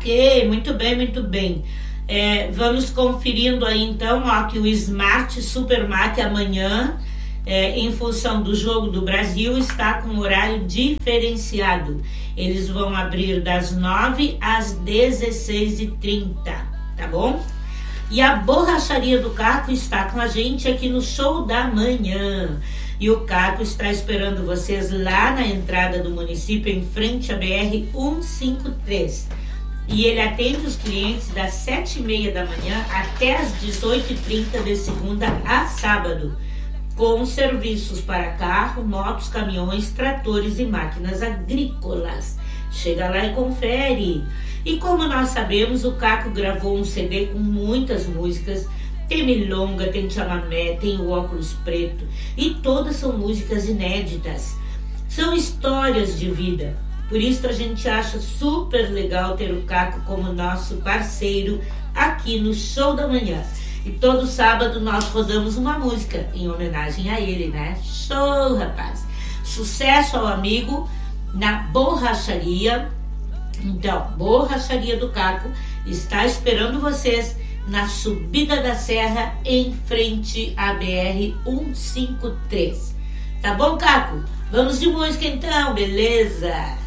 Ok, muito bem, muito bem. Vamos conferindo aí então, ó, que o Smart Supermac amanhã, em função do jogo do Brasil, está com um horário diferenciado. Eles vão abrir das 9 às 16h30, tá bom? E a Borracharia do Caco está com a gente aqui no Show da Manhã. E o Caco está esperando vocês lá na entrada do município, em frente à BR-153. E ele atende os clientes das 7h30 da manhã até as 18h30 de segunda a sábado, com serviços para carro, motos, caminhões, tratores e máquinas agrícolas. Chega lá e confere. E como nós sabemos, o Caco gravou um CD com muitas músicas. Tem milonga, tem chamamé, tem o óculos preto. E todas são músicas inéditas. São histórias de vida. Por isso a gente acha super legal ter o Caco como nosso parceiro aqui no Show da Manhã. E todo sábado nós rodamos uma música em homenagem a ele, né? Show, rapaz! Sucesso ao amigo na Borracharia. Então, Borracharia do Caco está esperando vocês na subida da serra, em frente à BR-153. Tá bom, Caco? Vamos de música então, beleza?